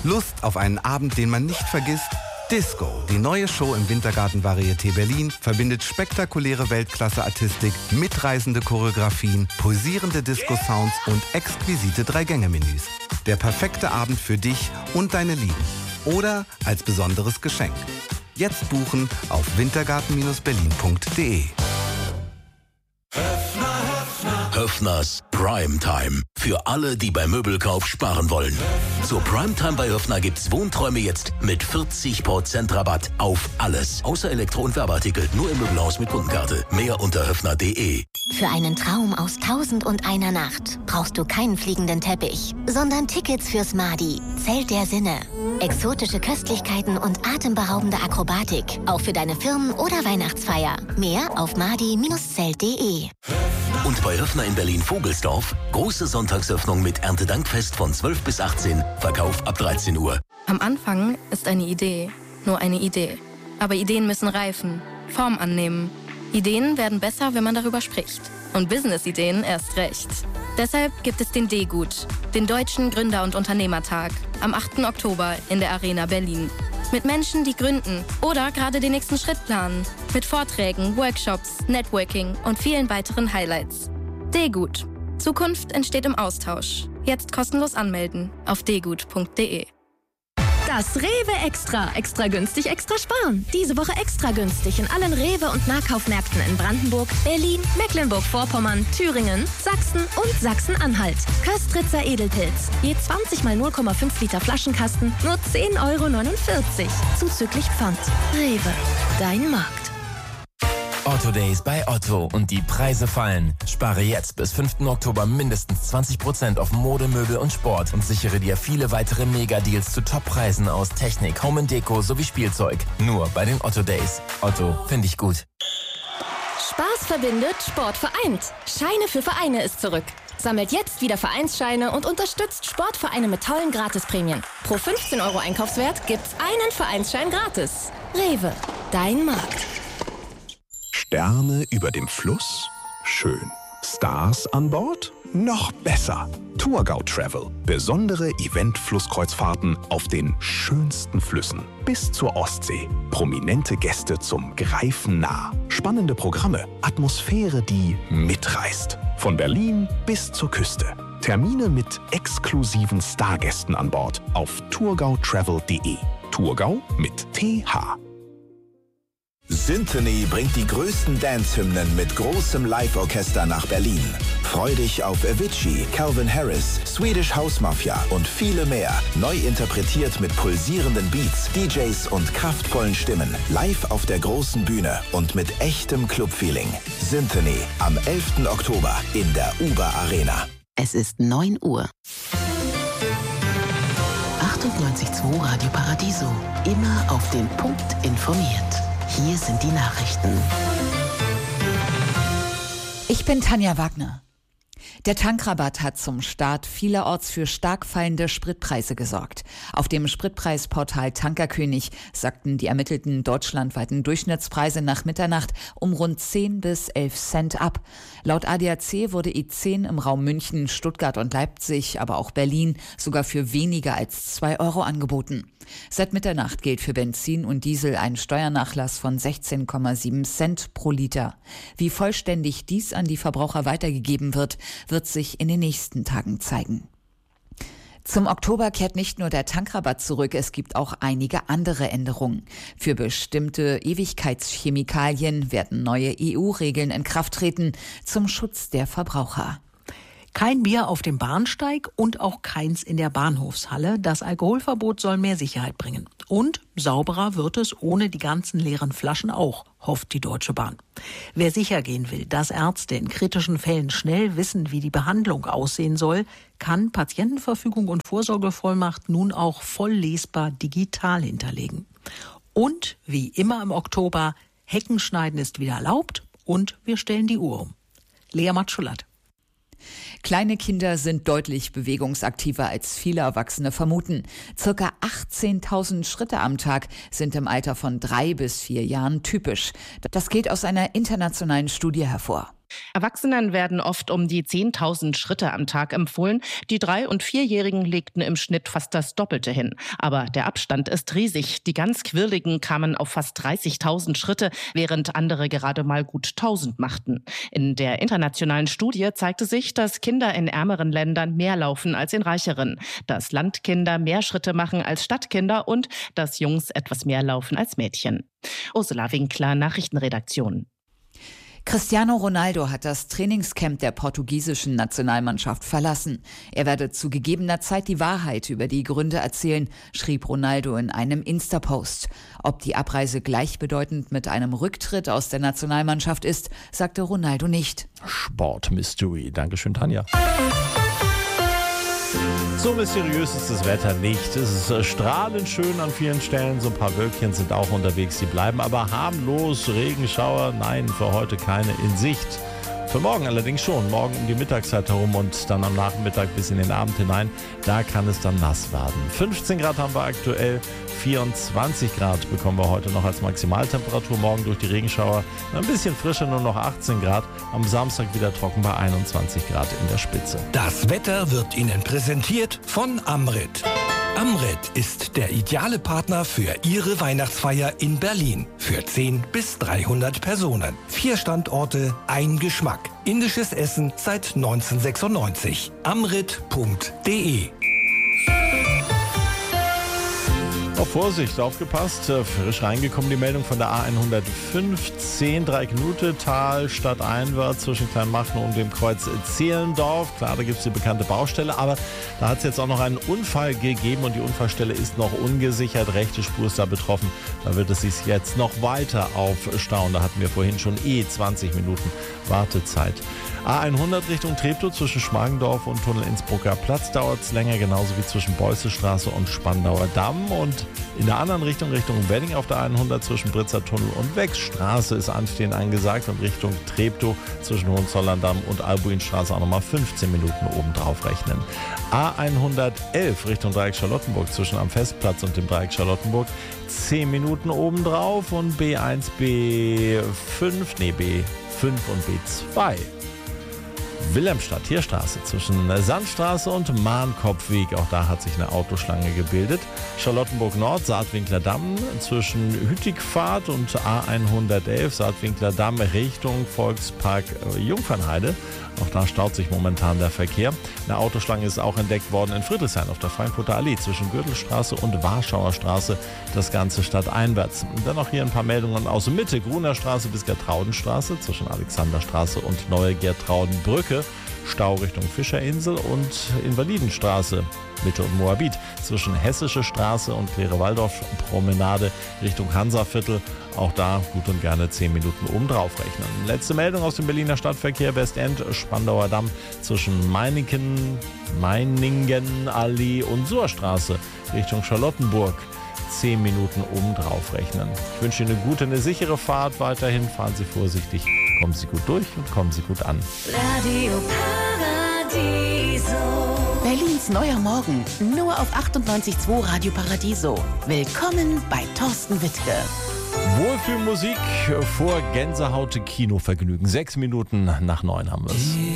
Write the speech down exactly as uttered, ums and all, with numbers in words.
Lust auf einen Abend, den man nicht vergisst? Disco, die neue Show im Wintergarten Varieté Berlin, verbindet spektakuläre Weltklasse-Artistik, mitreißende Choreografien, pulsierende Disco-Sounds und exquisite Drei-Gänge-Menüs. Der perfekte Abend für dich und deine Lieben. Oder als besonderes Geschenk. Jetzt buchen auf wintergarten Berlin punkt de. Höffners Primetime. Für alle, die beim Möbelkauf sparen wollen. Zur Primetime bei Höffner gibt's Wohnträume jetzt mit vierzig Prozent Rabatt auf alles. Außer Elektro- und Werbeartikel. Nur im Möbelhaus mit Kundenkarte. Mehr unter höffner punkt de. Für einen Traum aus tausend und einer Nacht brauchst du keinen fliegenden Teppich, sondern Tickets fürs Madi, Zelt der Sinne. Exotische Köstlichkeiten und atemberaubende Akrobatik, auch für deine Firmen- oder Weihnachtsfeier. Mehr auf madi Bindestrich zelt punkt de. Und bei Höffner in Berlin-Vogelsdorf, große Sonntagsöffnung mit Erntedankfest von zwölf bis achtzehn, Verkauf ab dreizehn Uhr. Am Anfang ist eine Idee nur eine Idee. Aber Ideen müssen reifen, Form annehmen. Ideen werden besser, wenn man darüber spricht. Und Business-Ideen erst recht. Deshalb gibt es den D-Gut, den Deutschen Gründer- und Unternehmertag, am achten Oktober in der Arena Berlin. Mit Menschen, die gründen oder gerade den nächsten Schritt planen. Mit Vorträgen, Workshops, Networking und vielen weiteren Highlights. D-Gut. Zukunft entsteht im Austausch. Jetzt kostenlos anmelden auf d gut punkt de. Das Rewe Extra. Extra günstig, extra sparen. Diese Woche extra günstig in allen Rewe- und Nahkaufmärkten in Brandenburg, Berlin, Mecklenburg-Vorpommern, Thüringen, Sachsen und Sachsen-Anhalt. Köstritzer Edelpilz. Je zwanzig mal null Komma fünf Liter Flaschenkasten, nur zehn Euro neunundvierzig. Zuzüglich Pfand. Rewe. Dein Markt. Otto Days bei Otto und die Preise fallen. Spare jetzt bis fünften Oktober mindestens zwanzig Prozent auf Mode, Möbel und Sport und sichere dir viele weitere Mega-Deals zu Top-Preisen aus Technik, Home and Deko sowie Spielzeug. Nur bei den Otto Days. Otto, finde ich gut. Spaß verbindet, Sport vereint. Scheine für Vereine ist zurück. Sammelt jetzt wieder Vereinsscheine und unterstützt Sportvereine mit tollen Gratisprämien. Pro fünfzehn Euro Einkaufswert gibt's einen Vereinsschein gratis. Rewe, dein Markt. Sterne über dem Fluss? Schön. Stars an Bord? Noch besser. Tourgau Travel. Besondere Event-Flusskreuzfahrten auf den schönsten Flüssen. Bis zur Ostsee. Prominente Gäste zum Greifen nah. Spannende Programme. Atmosphäre, die mitreißt. Von Berlin bis zur Küste. Termine mit exklusiven Stargästen an Bord auf tourgau travel punkt de. Tourgau mit T H. Symphony bringt die größten Dance-Hymnen mit großem Live-Orchester nach Berlin. Freu dich auf Avicii, Calvin Harris, Swedish House Mafia und viele mehr. Neu interpretiert mit pulsierenden Beats, D Js und kraftvollen Stimmen. Live auf der großen Bühne und mit echtem Club-Feeling. Symphony am elften Oktober in der Uber Arena. Es ist neun Uhr. achtundneunzig Komma zwei Radio Paradiso. Immer auf den Punkt informiert. Hier sind die Nachrichten. Ich bin Tanja Wagner. Der Tankrabatt hat zum Start vielerorts für stark fallende Spritpreise gesorgt. Auf dem Spritpreisportal Tankerkönig sagten die ermittelten deutschlandweiten Durchschnittspreise nach Mitternacht um rund zehn bis elf Cent ab. Laut A D A C wurde E zehn im Raum München, Stuttgart und Leipzig, aber auch Berlin sogar für weniger als zwei Euro angeboten. Seit Mitternacht gilt für Benzin und Diesel ein Steuernachlass von sechzehn Komma sieben Cent pro Liter. Wie vollständig dies an die Verbraucher weitergegeben wird, wird sich in den nächsten Tagen zeigen. Zum Oktober kehrt nicht nur der Tankrabatt zurück, es gibt auch einige andere Änderungen. Für bestimmte Ewigkeitschemikalien werden neue E U-Regeln in Kraft treten zum Schutz der Verbraucher. Kein Bier auf dem Bahnsteig und auch keins in der Bahnhofshalle. Das Alkoholverbot soll mehr Sicherheit bringen. Und sauberer wird es ohne die ganzen leeren Flaschen auch, hofft die Deutsche Bahn. Wer sicher gehen will, dass Ärzte in kritischen Fällen schnell wissen, wie die Behandlung aussehen soll, kann Patientenverfügung und Vorsorgevollmacht nun auch voll lesbar digital hinterlegen. Und wie immer im Oktober, Heckenschneiden ist wieder erlaubt und wir stellen die Uhr um. Lea Matschulat. Kleine Kinder sind deutlich bewegungsaktiver als viele Erwachsene vermuten. Circa achtzehntausend Schritte am Tag sind im Alter von drei bis vier Jahren typisch. Das geht aus einer internationalen Studie hervor. Erwachsenen werden oft um die zehntausend Schritte am Tag empfohlen. Die Drei- und Vierjährigen legten im Schnitt fast das Doppelte hin. Aber der Abstand ist riesig. Die ganz Quirligen kamen auf fast dreißigtausend Schritte, während andere gerade mal gut tausend machten. In der internationalen Studie zeigte sich, dass Kinder in ärmeren Ländern mehr laufen als in reicheren, dass Landkinder mehr Schritte machen als Stadtkinder und dass Jungs etwas mehr laufen als Mädchen. Ursula Winkler, Nachrichtenredaktion. Cristiano Ronaldo hat das Trainingscamp der portugiesischen Nationalmannschaft verlassen. Er werde zu gegebener Zeit die Wahrheit über die Gründe erzählen, schrieb Ronaldo in einem Insta-Post. Ob die Abreise gleichbedeutend mit einem Rücktritt aus der Nationalmannschaft ist, sagte Ronaldo nicht. Sport Mystery. Dankeschön, Tanja. So mysteriös ist das Wetter nicht. Es ist strahlend schön an vielen Stellen. So ein paar Wölkchen sind auch unterwegs. Die bleiben aber harmlos. Regenschauer, nein, für heute keine in Sicht. Für morgen allerdings schon. Morgen um die Mittagszeit herum und dann am Nachmittag bis in den Abend hinein. Da kann es dann nass werden. fünfzehn Grad haben wir aktuell. vierundzwanzig Grad bekommen wir heute noch als Maximaltemperatur. Morgen durch die Regenschauer ein bisschen frischer, nur noch achtzehn Grad. Am Samstag wieder trocken bei einundzwanzig Grad in der Spitze. Das Wetter wird Ihnen präsentiert von Amrit. Amrit ist der ideale Partner für Ihre Weihnachtsfeier in Berlin. Für zehn bis dreihundert Personen. Vier Standorte, ein Geschmack. Indisches Essen seit neunzehnhundertsechsundneunzig. amrit punkt de. Auf Vorsicht, aufgepasst, frisch reingekommen die Meldung von der A hundertfünfzehn, Dreiknutetal stadteinwärts zwischen Kleinmachnow und dem Kreuz Zehlendorf. Klar, da gibt es die bekannte Baustelle, aber da hat es jetzt auch noch einen Unfall gegeben und die Unfallstelle ist noch ungesichert. Rechte Spur ist da betroffen, da wird es sich jetzt noch weiter aufstauen. Da hatten wir vorhin schon eh zwanzig Minuten Wartezeit. A hundert Richtung Treptow zwischen Schmargendorf und Tunnel Innsbrucker Platz dauert es länger, genauso wie zwischen Beussestraße und Spandauer Damm. Und in der anderen Richtung, Richtung Wedding auf der hundert zwischen Britzer Tunnel und Wechsstraße ist Anstehen angesagt und Richtung Treptow zwischen Hohenzollern-Damm und Albuinstraße auch nochmal fünfzehn Minuten obendrauf rechnen. A hundertelf Richtung Dreieck Charlottenburg zwischen am Festplatz und dem Dreieck Charlottenburg zehn Minuten obendrauf und B eins, B fünf, nee B fünf und B zwei. Wilhelmstadt, Tierstraße zwischen Sandstraße und Mahnkopfweg. Auch da hat sich eine Autoschlange gebildet. Charlottenburg Nord, Saatwinkler Damm zwischen Hüttigpfad und A hundertelf, Saatwinkler Damm Richtung Volkspark Jungfernheide. Auch da staut sich momentan der Verkehr. Eine Autoschlange ist auch entdeckt worden in Friedrichshain auf der Frankfurter Allee zwischen Gürtelstraße und Warschauer Straße. Das Ganze stadteinwärts. Und dann noch hier ein paar Meldungen aus Mitte. Gruner Straße bis Gertraudenstraße zwischen Alexanderstraße und Neue Gertraudenbrücke. Stau Richtung Fischerinsel und Invalidenstraße, Mitte und Moabit zwischen Hessische Straße und Klere-Waldorf-Promenade Richtung Hansaviertel. Auch da gut und gerne zehn Minuten obendrauf rechnen. Letzte Meldung aus dem Berliner Stadtverkehr. Westend, Spandauer Damm zwischen Meiningen, Meiningenallee und Suhrstraße Richtung Charlottenburg. zehn Minuten obendrauf rechnen. Ich wünsche Ihnen eine gute, eine sichere Fahrt weiterhin. Fahren Sie vorsichtig, kommen Sie gut durch und kommen Sie gut an. Radio Paradiso. Berlins neuer Morgen. Nur auf achtundneunzig Komma zwei Radio Paradiso. Willkommen bei Thorsten Wittke. Wohlfühlmusik vor Gänsehaut-Kinovergnügen. Sechs Minuten nach neun haben wir es.